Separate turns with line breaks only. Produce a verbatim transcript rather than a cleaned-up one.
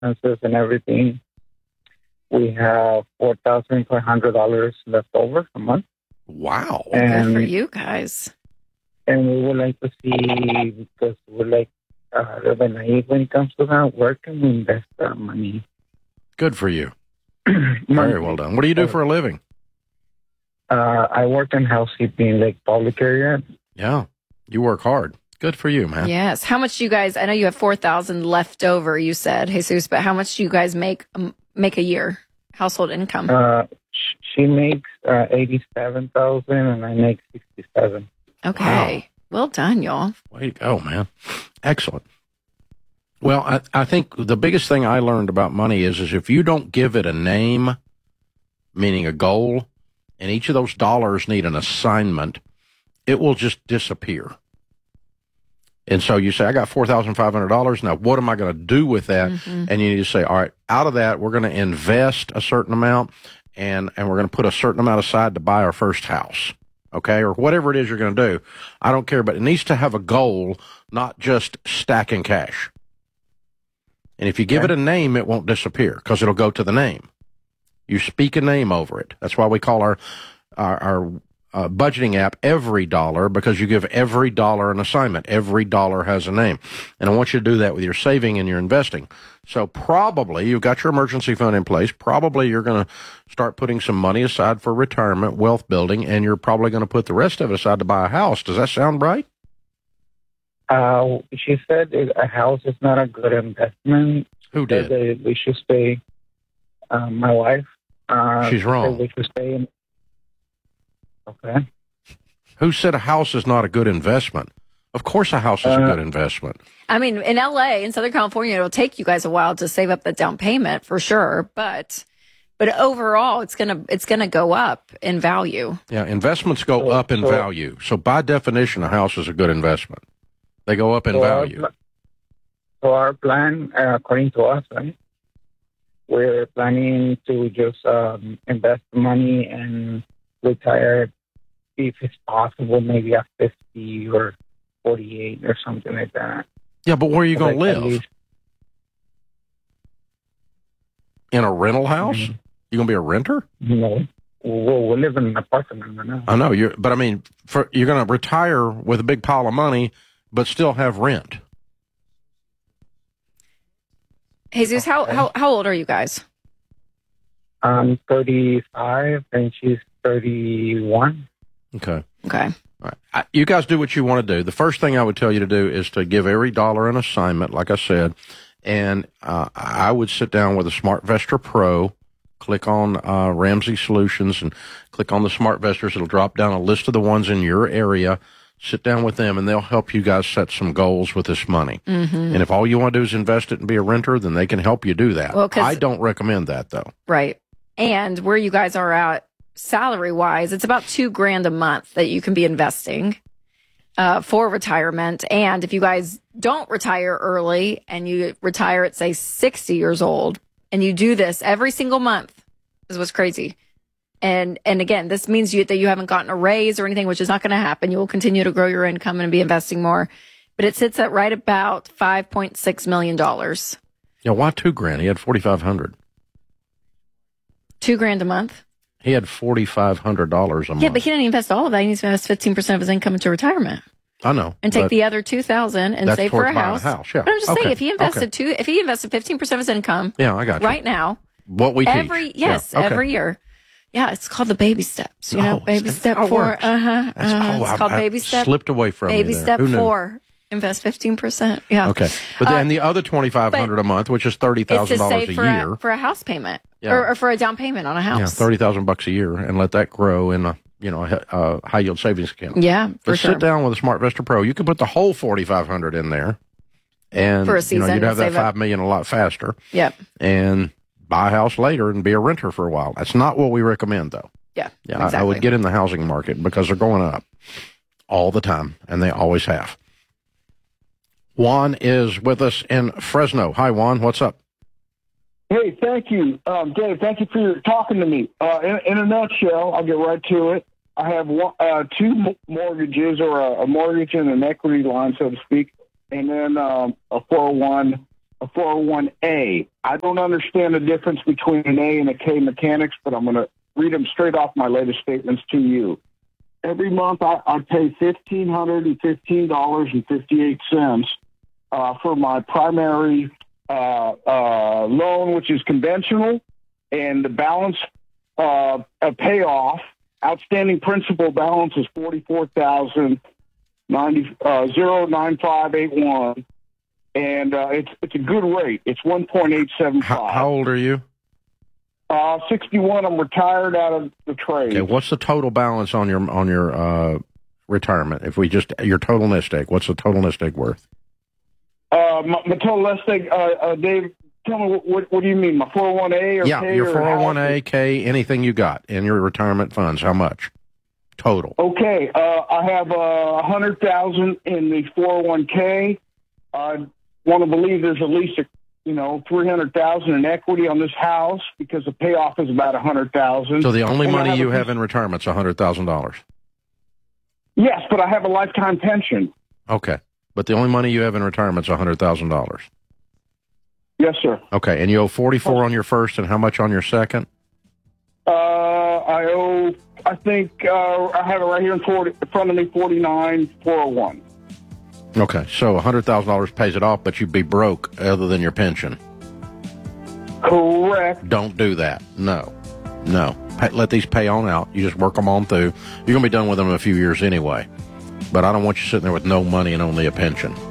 expenses and everything, we have four thousand five hundred dollars left over a month.
Wow.
And,
good for you guys.
And we would like to see, because we're like uh, a little bit naive when it comes to that, where can we invest our money?
Good for you. Very well done. What do you do for a living?
Uh, I work in housekeeping, like public area.
Yeah. You work hard. Good for you, man.
Yes. How much do you guys, I know you have four thousand left over, you said, Jesus, but how much do you guys make um, make a year? Household income?
Uh, she makes uh, eighty-seven thousand and I make sixty-seven.
Okay.
Wow.
Well done, y'all.
Way to go, man. Excellent. Well, I, I think the biggest thing I learned about money is, is if you don't give it a name, meaning a goal, and each of those dollars need an assignment, it will just disappear. And so you say, I got four thousand five hundred dollars. Now, what am I going to do with that? Mm-hmm. And you need to say, all right, out of that, we're going to invest a certain amount, and, and we're going to put a certain amount aside to buy our first house, okay, or whatever it is you're going to do. I don't care, but it needs to have a goal, not just stacking cash. And if you give okay. it a name, it won't disappear because it'll go to the name. You speak a name over it. That's why we call our our, our uh, budgeting app Every Dollar, because you give every dollar an assignment. Every dollar has a name. And I want you to do that with your saving and your investing. So probably you've got your emergency fund in place. Probably you're going to start putting some money aside for retirement, wealth building, and you're probably going to put the rest of it aside to buy a house. Does that sound right?
Uh, she said a house is not a good investment.
Who did?
They, we should stay. Uh, my wife. Uh,
She's wrong.
We should stay in. Okay.
Who said a house is not a good investment? Of course, a house is uh, a good investment.
I mean, in L A, in Southern California, it'll take you guys a while to save up the down payment for sure, but. But overall, it's gonna it's gonna go up in value.
Yeah, investments go
so,
up in
so,
value. So by definition, a house is a good investment. They go up in
so
value.
Our, so our plan, uh, according to us, right, we're planning to just um, invest money and retire, if it's possible, maybe at fifty or forty-eight or something like that.
Yeah, but where are you going
like
to live? In a rental house? Mm-hmm. You going to be a renter?
No. Well, we live in an apartment right now.
I know, you're, but I mean, for, you're going to retire with a big pile of money, but still have rent.
Jesus, okay. how, how how old are you guys?
I'm thirty-five and she's thirty-one.
Okay.
Okay.
All right. I, you guys do what you want to do. The first thing I would tell you to do is to give every dollar an assignment, like I said, and uh, I would sit down with a SmartVestor Pro, click on uh, Ramsey Solutions, and click on the SmartVestors. It'll drop down a list of the ones in your area. Sit down with them, and they'll help you guys set some goals with this money. Mm-hmm. And if all you want to do is invest it and be a renter, then they can help you do that. Well, I don't recommend that, though.
Right. And where you guys are at salary-wise, it's about two grand a month that you can be investing uh, for retirement. And if you guys don't retire early and you retire at, say, sixty years old, and you do this every single month, is what's crazy. And and again, this means you, that you haven't gotten a raise or anything, which is not going to happen. You will continue to grow your income and be investing more. But it sits at right about five point six million dollars.
Yeah, why two grand? He had forty-five hundred dollars.
Two grand a month?
He had forty-five hundred dollars a month.
Yeah, but he didn't invest all of that. He needs to invest fifteen percent of his income into retirement.
I know.
And take the other two thousand dollars and save for a house.
a house. Yeah.
But I'm just
okay.
saying, if he invested
okay.
two, if he invested fifteen percent of his income
yeah, I got you.
right now.
What we
every,
teach.
Yes,
yeah. okay.
every year. Yeah, it's called the baby steps. You know,
oh,
baby step four. Uh huh. Uh-huh.
Oh,
it's called
I,
baby
I
step.
Slipped away from
baby
me there.
step
Who knew?
four. Invest fifteen percent. Yeah.
Okay. But then
uh,
the other twenty-five hundred dollars a month, which is thirty thousand dollars a
for
year.
A, for a house payment.
Yeah.
Or, or for a down payment on a house.
Yeah, thirty thousand bucks a year, and let that grow in a, you know, a, a high yield savings account.
Yeah, for
but
sure.
Sit down with a SmartVestor Pro. You can put the whole forty-five hundred dollars in there. And
for a season,
you know, you'd have that five
up.
million a lot faster.
Yep.
And buy a house later and be a renter for a while. That's not what we recommend, though.
Yeah.
Yeah.
Exactly.
I, I would get in the housing market because they're going up all the time, and they always have. Juan is with us in Fresno. Hi, Juan. What's up?
Hey, thank you, um, Dave. Thank you for your talking to me. Uh, in, in a nutshell, I'll get right to it. I have one, uh, two mortgages, or a, a mortgage and an equity line, so to speak, and then um, a four oh one a four oh one A. I don't understand the difference between an A and a K mechanics, but I'm going to read them straight off my latest statements to you. Every month I, I pay one thousand five hundred fifteen dollars and fifty-eight cents uh, for my primary uh, uh, loan, which is conventional, and the balance uh, a payoff, outstanding principal balance is forty-four thousand nine five eight one. And uh, it's it's a good rate. It's one point eight seven five.
How, how old are you?
Uh, sixty-one. I'm retired out of the trade.
Okay, what's the total balance on your on your uh, retirement? If we just your total nest egg, what's the total nest egg worth?
Uh, my, my total nest egg, uh, uh, Dave. Tell me what, what what do you mean? My four oh one A or
yeah,
K
your
or
four oh one A,
house?
K, anything you got in your retirement funds? How much total?
Okay, uh, I have a uh, hundred thousand in the four oh one K. I want to believe there's at least a you know, three hundred thousand dollars in equity on this house because the payoff is about one hundred thousand dollars.
So the only
and
money
have
you
a,
have in retirement is one hundred thousand dollars?
Yes, but I have a lifetime pension.
Okay. But the only money you have in retirement is one hundred thousand dollars?
Yes, sir.
Okay. And you owe forty-four on your first, and how much on your second?
Uh, I owe, I think, uh, I have it right here in, forty, in front of me, forty-nine four oh one.
Okay, so one hundred thousand dollars pays it off, but you'd be broke other than your pension.
Correct.
Don't do that. No. No. Pay, let these pay on out. You just work them on through. You're going to be done with them in a few years anyway. But I don't want you sitting there with no money and only a pension.